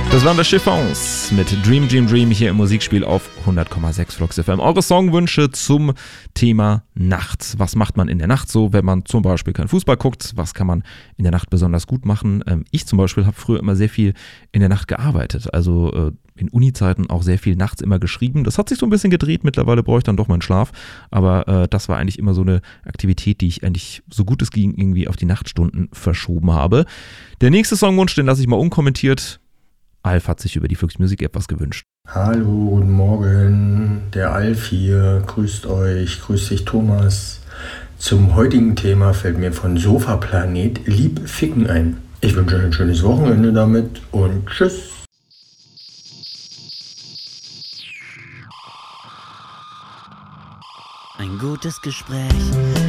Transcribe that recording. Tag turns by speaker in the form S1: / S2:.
S1: Das waren der Chiffons mit Dream, Dream, Dream hier im Musikspiel auf 100,6 Flux FM. Eure Songwünsche zum Thema Nacht. Was macht man in der Nacht so, wenn man zum Beispiel keinen Fußball guckt? Was kann man in der Nacht besonders gut machen? Ich zum Beispiel habe früher immer sehr viel in der Nacht gearbeitet. Also in Uni-Zeiten auch sehr viel nachts immer geschrieben. Das hat sich so ein bisschen gedreht. Mittlerweile brauche ich dann doch meinen Schlaf. Aber das war eigentlich immer so eine Aktivität, die ich eigentlich so gut es ging irgendwie auf die Nachtstunden verschoben habe. Der nächste Songwunsch, den lasse ich mal unkommentiert. Alf hat sich über die Flux Music App was gewünscht.
S2: Hallo, guten Morgen, der Alf hier, grüßt euch, grüßt dich Thomas. Zum heutigen Thema fällt mir von Sofaplanet Lieb Ficken ein. Ich wünsche euch ein schönes Wochenende damit und tschüss.
S3: Ein gutes Gespräch